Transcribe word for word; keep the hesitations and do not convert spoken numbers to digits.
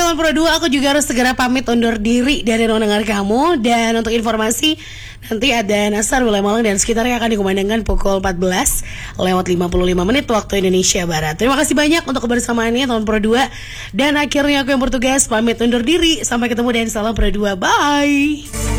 Salam Pro dua, aku juga harus segera pamit undur diri dari ruang dengar kamu. Dan untuk informasi, nanti ada Nasar Wilayah Malang dan sekitarnya akan dikumandangkan pukul empat belas lewat lima puluh lima menit waktu Indonesia Barat. Terima kasih banyak untuk kebersamaannya Tahun Pro dua. Dan akhirnya aku yang bertugas pamit undur diri. Sampai ketemu dan salam Pro dua. Bye.